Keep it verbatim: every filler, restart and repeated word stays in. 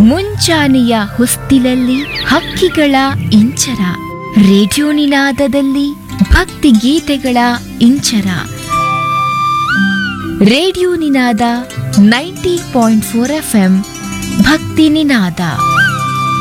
ಮುಂಚಾನೆಯ ಹೊಸ್ತಿಲಲ್ಲಿ ಹಕ್ಕಿಗಳ ಇಂಚರ, ರೇಡಿಯೋ ನಿನಾದದಲ್ಲಿ ಭಕ್ತಿಗೀತೆಗಳ ಇಂಚರ. ರೇಡಿಯೋ ನಿನಾದ ninety point four F M ಭಕ್ತಿ ನಿನಾದ.